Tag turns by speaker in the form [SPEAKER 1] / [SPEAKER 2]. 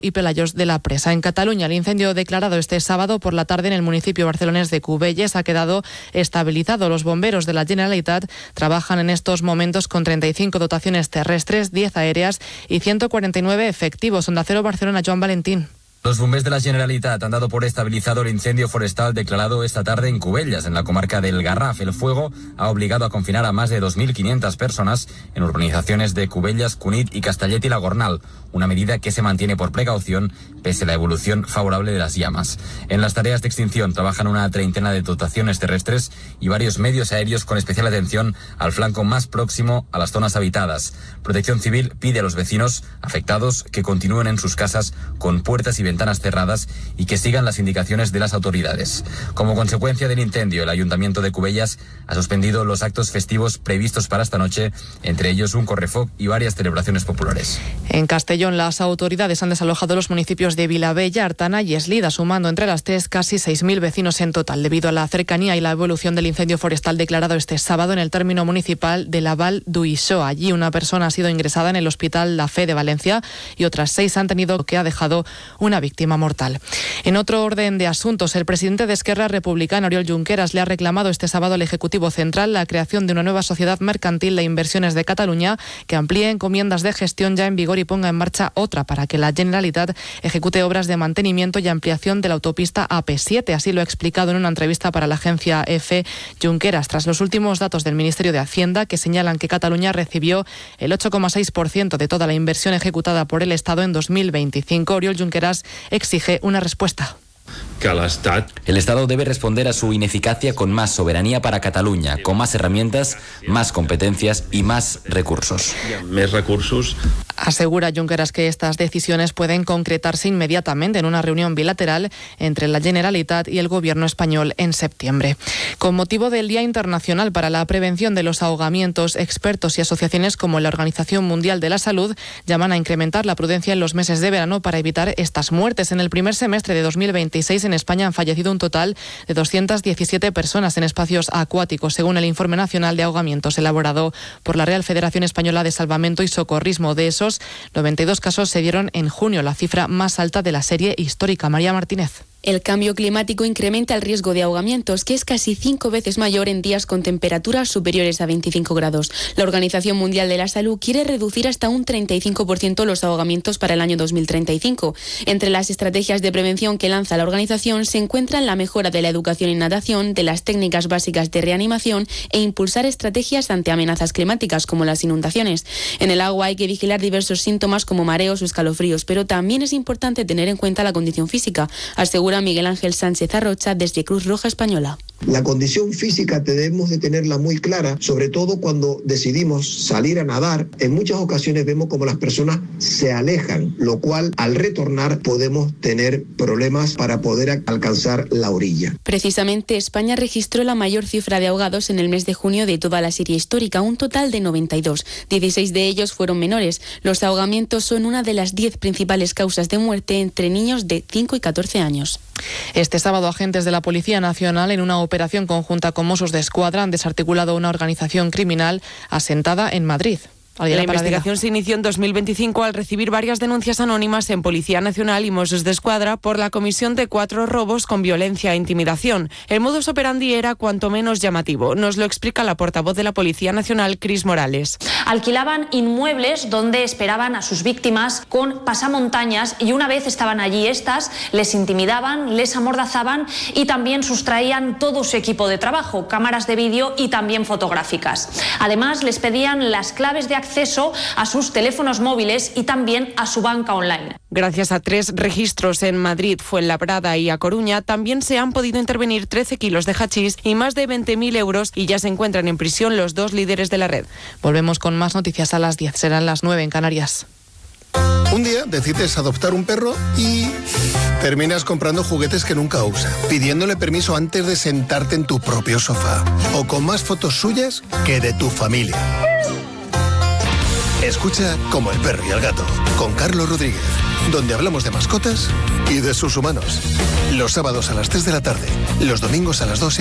[SPEAKER 1] y Pelayos de la Presa. En Cataluña, el incendio declarado este sábado por la tarde en el municipio barcelonés de Cubelles ha quedado estabilizado. Los bomberos de la Generalitat trabajan en estos momentos con 35 dotaciones terrestres, 10 aéreas y 149 efectivos. Onda Cero Barcelona, Joan Valentín.
[SPEAKER 2] Los bombers de la Generalitat han dado por estabilizado el incendio forestal declarado esta tarde en Cubelles, en la comarca del Garraf. El fuego ha obligado a confinar a más de 2.500 personas en urbanizaciones de Cubelles, Cunit y Castellet y la Gornal, una medida que se mantiene por precaución pese a la evolución favorable de las llamas. En las tareas de extinción trabajan una treintena de dotaciones terrestres y varios medios aéreos con especial atención al flanco más próximo a las zonas habitadas. Protección Civil pide a los vecinos afectados que continúen en sus casas con puertas y ventanas cerradas y que sigan las indicaciones de las autoridades. Como consecuencia del incendio, el Ayuntamiento de Cubelles ha suspendido los actos festivos previstos para esta noche, entre ellos un correfoc y varias celebraciones populares.
[SPEAKER 1] En Castellón, las autoridades han desalojado los municipios de Vilabella, Artana y Eslida, sumando entre las tres casi 6.000 vecinos en total, debido a la cercanía y la evolución del incendio forestal declarado este sábado en el término municipal de la Val d'Uixó. Allí una persona ha sido ingresada en el Hospital La Fe de Valencia y otras 6 han tenido que ha dejado una víctima mortal. En otro orden de asuntos, el presidente de Esquerra Republicana, Oriol Junqueras, le ha reclamado este sábado al Ejecutivo Central la creación de una nueva sociedad mercantil de inversiones de Cataluña que amplíe encomiendas de gestión ya en vigor y ponga en marcha otra para que la Generalitat ejecute obras de mantenimiento y ampliación de la autopista AP7. Así lo ha explicado en una entrevista para la agencia EFE Junqueras, tras los últimos datos del Ministerio de Hacienda que señalan que Cataluña recibió el 8,6% de toda la inversión ejecutada por el Estado en 2025. Oriol Junqueras exige una respuesta.
[SPEAKER 3] El Estado debe responder a su ineficacia con más soberanía para Cataluña, con más herramientas, más competencias y más recursos.
[SPEAKER 1] Asegura Junqueras que estas decisiones pueden concretarse inmediatamente en una reunión bilateral entre la Generalitat y el Gobierno español en septiembre. Con motivo del Día Internacional para la Prevención de los Ahogamientos, expertos y asociaciones como la Organización Mundial de la Salud llaman a incrementar la prudencia en los meses de verano para evitar estas muertes. En el primer semestre de 2026 en España han fallecido un total de 217 personas en espacios acuáticos, según el Informe Nacional de Ahogamientos elaborado por la Real Federación Española de Salvamento y Socorrismo. De esos, 92 casos se dieron en junio, la cifra más alta de la serie histórica. María Martínez.
[SPEAKER 4] El cambio climático incrementa el riesgo de ahogamientos, que es casi 5 veces mayor en días con temperaturas superiores a 25 grados. La Organización Mundial de la Salud quiere reducir hasta un 35% los ahogamientos para el año 2035. Entre las estrategias de prevención que lanza la organización se encuentran la mejora de la educación en natación, de las técnicas básicas de reanimación e impulsar estrategias ante amenazas climáticas como las inundaciones. En el agua hay que vigilar diversos síntomas como mareos o escalofríos, pero también es importante tener en cuenta la condición física, asegura Miguel Ángel Sánchez Arrocha desde Cruz Roja Española.
[SPEAKER 5] La condición física debemos de tenerla muy clara, sobre todo cuando decidimos salir a nadar. En muchas ocasiones vemos como las personas se alejan, lo cual al retornar podemos tener problemas para poder alcanzar la orilla.
[SPEAKER 4] Precisamente España registró la mayor cifra de ahogados en el mes de junio de toda la serie histórica, un total de 92. 16 de ellos fueron menores. Los ahogamientos son una de las 10 principales causas de muerte entre niños de 5 y 14 años.
[SPEAKER 1] Este sábado, agentes de la Policía Nacional, en una operación conjunta con Mossos d'Esquadra, han desarticulado una organización criminal asentada en Madrid.
[SPEAKER 6] La investigación se inició en 2025 al recibir varias denuncias anónimas en Policía Nacional y Mossos d'Esquadra por la comisión de 4 robos con violencia e intimidación. El modus operandi era cuanto menos llamativo. Nos lo explica la portavoz de la Policía Nacional, Cris Morales.
[SPEAKER 7] Alquilaban inmuebles donde esperaban a sus víctimas con pasamontañas y una vez estaban allí estas, les intimidaban, les amordazaban y también sustraían todo su equipo de trabajo, cámaras de vídeo y también fotográficas. Además, les pedían las claves de acceso a sus teléfonos móviles y también a su banca online.
[SPEAKER 6] Gracias a 3 registros en Madrid, Fuenlabrada y A Coruña, también se han podido intervenir 13 kilos de hachís y más de 20.000 euros y ya se encuentran en prisión los 2 líderes de la red.
[SPEAKER 1] Volvemos con más noticias a las 10. Serán las 9 en Canarias.
[SPEAKER 8] Un día decides adoptar un perro y terminas comprando juguetes que nunca usa, pidiéndole permiso antes de sentarte en tu propio sofá o con más fotos suyas que de tu familia. Escucha Como el perro y el gato, con Carlos Rodríguez, donde hablamos de mascotas y de sus humanos. Los sábados a las 3 de la tarde, los domingos a las 2.